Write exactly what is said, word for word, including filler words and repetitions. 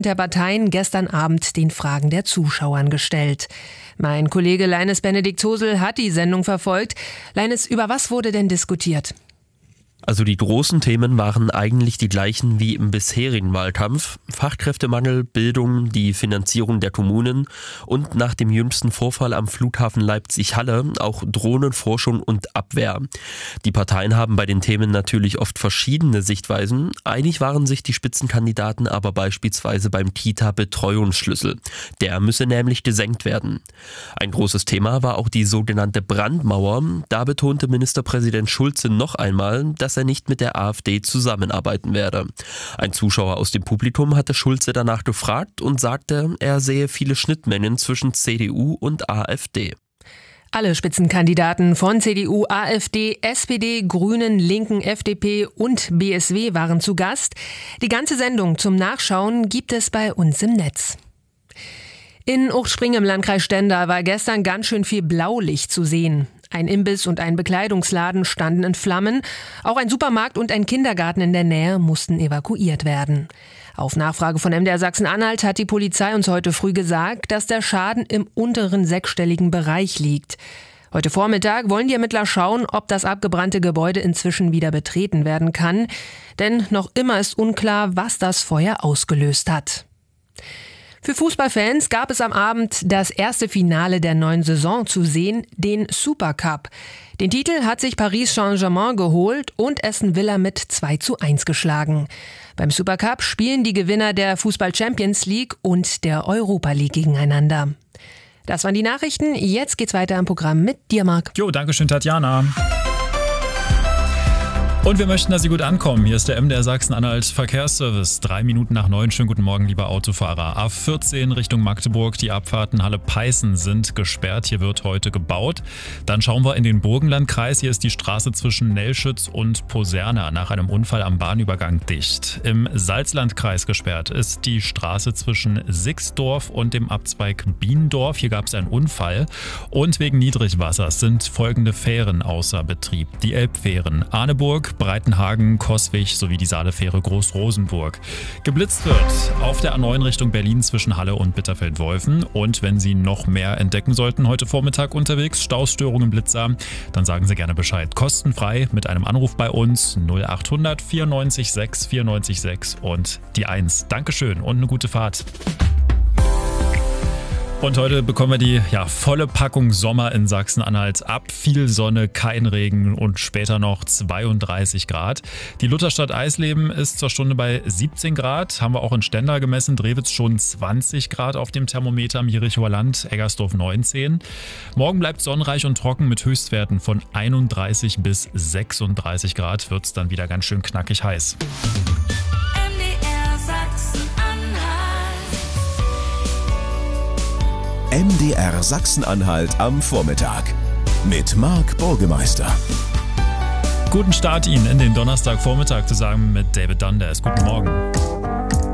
der Parteien gestern Abend den Fragen der Zuschauern gestellt. Mein Kollege Leines Benedikt Hosel hat die Sendung verfolgt. Leines, über was wurde denn diskutiert? Also die großen Themen waren eigentlich die gleichen wie im bisherigen Wahlkampf. Fachkräftemangel, Bildung, die Finanzierung der Kommunen und nach dem jüngsten Vorfall am Flughafen Leipzig-Halle auch Drohnenforschung und Abwehr. Die Parteien haben bei den Themen natürlich oft verschiedene Sichtweisen. Einig waren sich die Spitzenkandidaten aber beispielsweise beim Kita-Betreuungsschlüssel. Der müsse nämlich gesenkt werden. Ein großes Thema war auch die sogenannte Brandmauer. Da betonte Ministerpräsident Schulze noch einmal, dass er nicht mit der AfD zusammenarbeiten werde. Ein Zuschauer aus dem Publikum hatte Schulze danach gefragt und sagte, er sehe viele Schnittmengen zwischen C D U und AfD. Alle Spitzenkandidaten von C D U, AfD, S P D, Grünen, Linken, F D P und B S W waren zu Gast. Die ganze Sendung zum Nachschauen gibt es bei uns im Netz. In Uchtspring im Landkreis Stendal war gestern ganz schön viel Blaulicht zu sehen. Ein Imbiss und ein Bekleidungsladen standen in Flammen. Auch ein Supermarkt und ein Kindergarten in der Nähe mussten evakuiert werden. Auf Nachfrage von M D R Sachsen-Anhalt hat die Polizei uns heute früh gesagt, dass der Schaden im unteren sechsstelligen Bereich liegt. Heute Vormittag wollen die Ermittler schauen, ob das abgebrannte Gebäude inzwischen wieder betreten werden kann. Denn noch immer ist unklar, was das Feuer ausgelöst hat. Für Fußballfans gab es am Abend das erste Finale der neuen Saison zu sehen, den Supercup. Den Titel hat sich Paris Saint-Germain geholt und Aston Villa mit zwei zu eins geschlagen. Beim Supercup spielen die Gewinner der Fußball Champions League und der Europa League gegeneinander. Das waren die Nachrichten. Jetzt geht's weiter im Programm mit dir, Marc. Jo, danke schön, Tatjana. Und wir möchten, dass Sie gut ankommen. Hier ist der M D R Sachsen-Anhalt Verkehrsservice. Drei Minuten nach neun. Schönen guten Morgen, liebe Autofahrer. A vierzehn Richtung Magdeburg. Die Abfahrten Halle-Peißen sind gesperrt. Hier wird heute gebaut. Dann schauen wir in den Burgenlandkreis. Hier ist die Straße zwischen Nelschütz und Poserna nach einem Unfall am Bahnübergang dicht. Im Salzlandkreis gesperrt ist die Straße zwischen Sixdorf und dem Abzweig Biendorf. Hier gab es einen Unfall. Und wegen Niedrigwassers sind folgende Fähren außer Betrieb. Die Elbfähren Arneburg, Breitenhagen, Coswig sowie die Saalefähre Groß-Rosenburg. Geblitzt wird auf der A neun Richtung Berlin zwischen Halle und Bitterfeld-Wolfen. Und wenn Sie noch mehr entdecken sollten heute Vormittag unterwegs, Stausstörungen, Blitzer, dann sagen Sie gerne Bescheid. Kostenfrei mit einem Anruf bei uns null achthundert vierundneunzig sechs vierundneunzig sechs und die eins. Dankeschön und eine gute Fahrt. Und heute bekommen wir die ja, volle Packung Sommer in Sachsen-Anhalt. Ab viel Sonne, kein Regen und später noch zweiunddreißig Grad. Die Lutherstadt Eisleben ist zur Stunde bei siebzehn Grad. Haben wir auch in Stendal gemessen. Drewitz schon zwanzig Grad auf dem Thermometer. Im Jerichower Land, Eggersdorf neunzehn. Morgen bleibt sonnenreich und trocken mit Höchstwerten von einunddreißig bis sechsunddreißig Grad. Wird es dann wieder ganz schön knackig heiß. M D R Sachsen-Anhalt am Vormittag mit Marc Burgemeister. Guten Start Ihnen in den Donnerstagvormittag zusammen mit David Dundas. Guten Morgen.